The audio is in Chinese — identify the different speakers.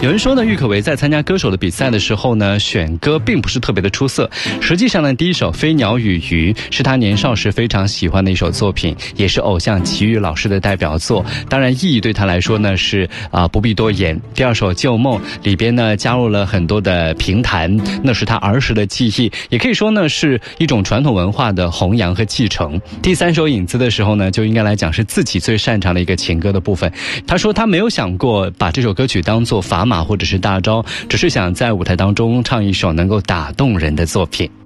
Speaker 1: 有人说呢，郁可唯在参加歌手的比赛的时候呢，选歌并不是特别的出色。实际上呢，第一首《飞鸟与鱼》是他年少时非常喜欢的一首作品，也是偶像齐豫老师的代表作。当然，意义对他来说呢是不必多言。第二首《旧梦》里边呢加入了很多的评弹，那是他儿时的记忆，也可以说呢是一种传统文化的弘扬和继承。第三首《影子》的时候呢，就应该来讲是自己最擅长的一个情歌的部分。他说他没有想过把这首歌曲当作砝码或者是大招，只是想在舞台当中唱一首能够打动人的作品。